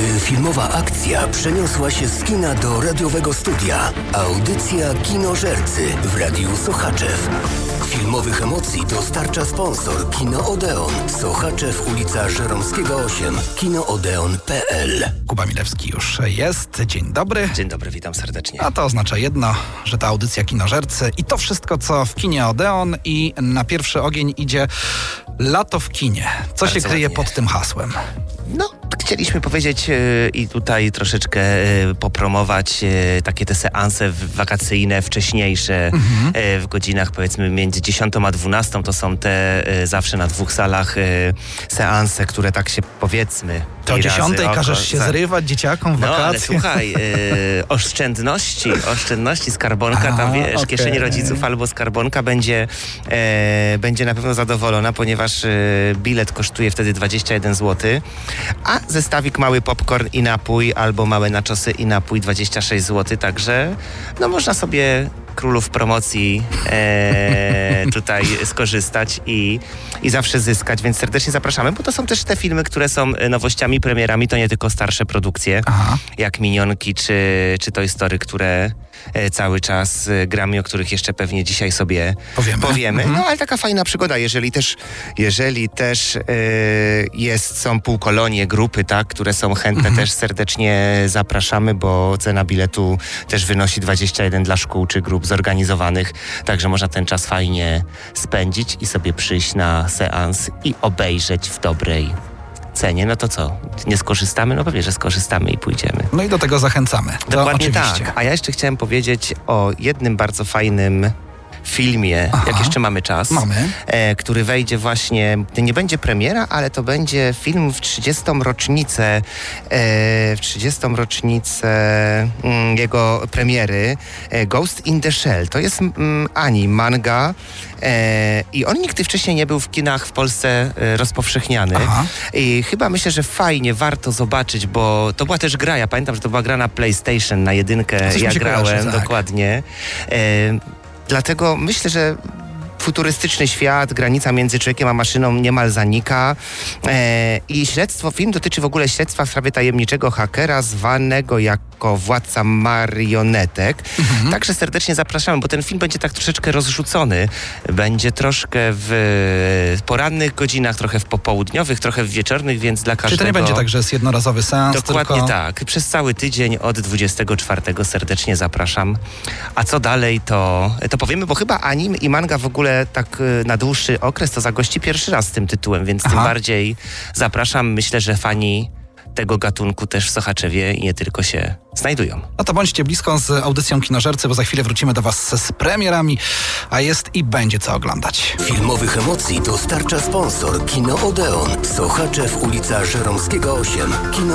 Gdy filmowa akcja przeniosła się z kina do radiowego studia. Audycja Kinożercy w Radiu Sochaczew. Filmowych emocji dostarcza sponsor Kino Odeon. Sochaczew, ulica Żeromskiego 8. kinoodeon.pl. Kuba Milewski już jest. Dzień dobry. Dzień dobry, witam serdecznie. A to oznacza jedno, że to audycja Kinożercy i to wszystko, co w kinie Odeon, i na pierwszy ogień idzie Lato w kinie. Co Bardzo się kryje ładnie pod tym hasłem? No, chcieliśmy powiedzieć i tutaj troszeczkę popromować takie te seanse wakacyjne, wcześniejsze, w godzinach powiedzmy między 10 a 12. To są te zawsze na 2 salach seanse, które tak się powiedzmy... To o 10 każesz się zrywać dzieciakom w wakacje? No, ale słuchaj, oszczędności, skarbonka, tam wiesz, okay. Kieszeni rodziców albo skarbonka będzie na pewno zadowolona, ponieważ bilet kosztuje wtedy 21 zł, a zestawik mały popcorn i napój, albo małe naczosy i napój 26 zł, także no można sobie królów promocji tutaj skorzystać i zawsze zyskać, więc serdecznie zapraszamy, bo to są też te filmy, które są nowościami, premierami, to nie tylko starsze produkcje, jak Minionki czy Toy Story, które cały czas gramy, o których jeszcze pewnie dzisiaj sobie powiemy. No ale taka fajna przygoda, jeżeli też są półkolonie, grupy, tak, które są chętne, też serdecznie zapraszamy, bo cena biletu też wynosi 21 dla szkół czy grup zorganizowanych, także można ten czas fajnie spędzić i sobie przyjść na seans i obejrzeć w dobrej cenie. No to co? Nie skorzystamy? No pewnie, że skorzystamy i pójdziemy. No i do tego zachęcamy. Dokładnie oczywiście. tak. A ja jeszcze chciałem powiedzieć o jednym bardzo fajnym filmie, jak jeszcze mamy czas, który wejdzie właśnie, nie będzie premiera, ale to będzie film w 30. rocznicę jego premiery, Ghost in the Shell. To jest manga i on nigdy wcześniej nie był w kinach w Polsce rozpowszechniany. I chyba myślę, że fajnie, warto zobaczyć, bo to była też gra, ja pamiętam, że to była gra na PlayStation, na 1, ja grałem, dokładnie. Dlatego myślę, że futurystyczny świat, granica między człowiekiem a maszyną niemal zanika. I film dotyczy w ogóle śledztwa w sprawie tajemniczego hakera zwanego jako władca marionetek. Także serdecznie zapraszamy, bo ten film będzie tak troszeczkę rozrzucony. Będzie troszkę w porannych godzinach, trochę w popołudniowych, trochę w wieczornych, więc dla każdego... Czy to nie będzie tak, że jest jednorazowy seans? Dokładnie tak. Przez cały tydzień od 24 serdecznie zapraszam. A co dalej, to powiemy, bo chyba anime i manga w ogóle tak na dłuższy okres to zagości pierwszy raz z tym tytułem, więc tym bardziej zapraszam. Myślę, że fani tego gatunku też w Sochaczewie i nie tylko się znajdują. No to bądźcie blisko z audycją Kinożercy, bo za chwilę wrócimy do was z premierami, a jest i będzie co oglądać. Filmowych emocji dostarcza sponsor Kino Odeon. Sochaczew, ulica Żeromskiego 8. Kino